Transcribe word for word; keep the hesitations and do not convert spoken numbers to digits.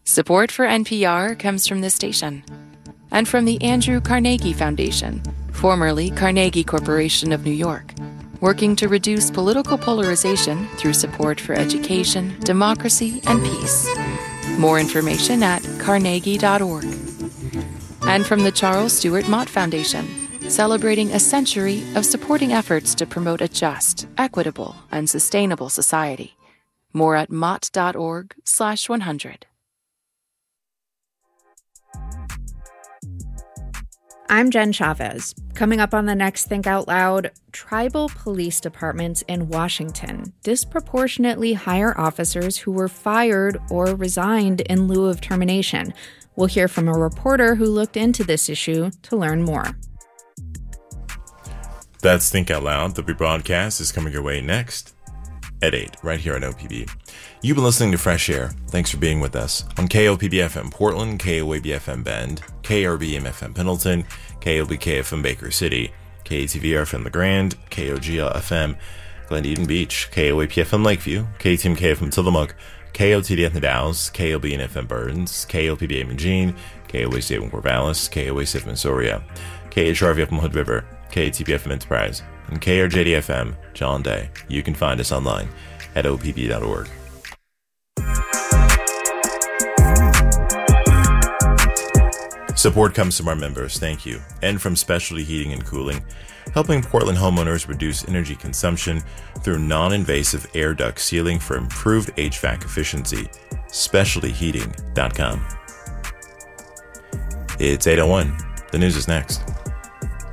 Support for N P R comes from this station and from the Andrew Carnegie Foundation, formerly Carnegie Corporation of New York, working to reduce political polarization through support for education, democracy, and peace. More information at carnegie dot org. And from the Charles Stewart Mott Foundation, celebrating a century of supporting efforts to promote a just, equitable, and sustainable society. More at mott dot org slash one hundred. I'm Jen Chavez. Coming up on the next Think Out Loud, tribal police departments in Washington disproportionately hire officers who were fired or resigned in lieu of termination. We'll hear from a reporter who looked into this issue to learn more. That's Think Out Loud. The rebroadcast is coming your way next at eight, right here on O P B. You've been listening to Fresh Air. Thanks for being with us on K O P B F M Portland, K O A B F M Bend, K R B M F M Pendleton, K O B K F M Baker City, K A T V R F M The Grand, K O G L F M Glen Eden Beach, K O A P F M Lakeview, K T M K F M Tillamook, K O T D F M Dallas, K O B N F M Burns, K O P B A Eugene, K O A C F M Corvallis, K O A C F M Soria, K H R V F M Hood River, K A T B F M Enterprise, and K R J D F M John Day. You can find us online at O P B dot org. Support comes from our members, thank you, and from Specialty Heating and Cooling, helping Portland homeowners reduce energy consumption through non-invasive air duct sealing for improved H V A C efficiency. specialty heating dot com. It's eight oh one. The news is next.